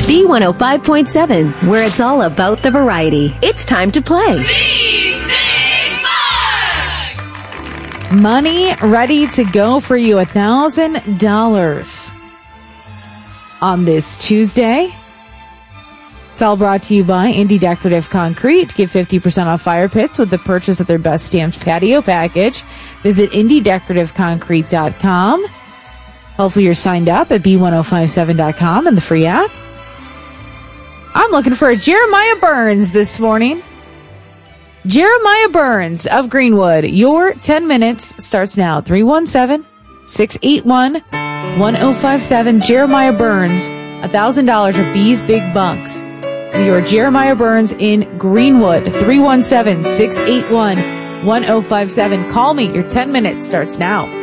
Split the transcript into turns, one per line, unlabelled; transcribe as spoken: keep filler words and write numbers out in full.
B one oh five point seven, where it's all about the variety. It's time to play.
Money ready to go for you, one thousand dollars on this Tuesday. It's all brought to you by Indy Decorative Concrete. Get fifty percent off fire pits with the purchase of their best stamped patio package. Visit indy decorative concrete dot com. Hopefully you're signed up at b one oh five seven dot com and the free app. I'm looking for a Jeremiah Burns this morning. Jeremiah Burns of Greenwood. Your ten minutes starts now. three one seven, six eight one, one oh five seven. Jeremiah Burns, one thousand dollars for B's Big Bunks. Your Jeremiah Burns in Greenwood. three one seven, six eight one, one oh five seven. Call me. Your ten minutes starts now.